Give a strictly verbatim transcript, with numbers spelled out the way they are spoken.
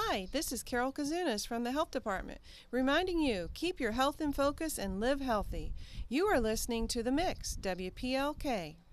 Hi, this is Carol Kazunas from the Health Department, reminding you, keep your health in focus and live healthy. You are listening to The Mix, W P L K.